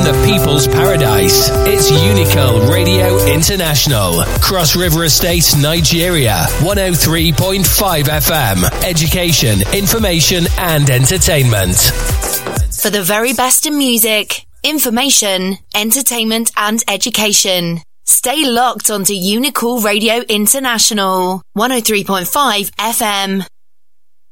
the people's paradise. It's Unical Radio International. Cross River Estate, Nigeria. 103.5 FM. Education, information and entertainment. For the very best in music, information, entertainment and education. Stay locked onto Unical Radio International. 103.5 FM.